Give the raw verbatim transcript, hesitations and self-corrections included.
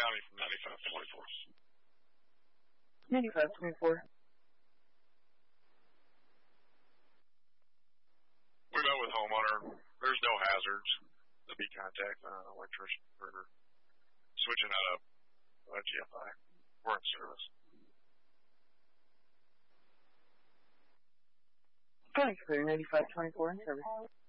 County from ninety-five twenty-four. ninety-five twenty-four. We met with homeowner. There's no hazards to be contacted on an electrician for switching out a, a G F I. We're in service. County Clear ninety-five twenty-four in service.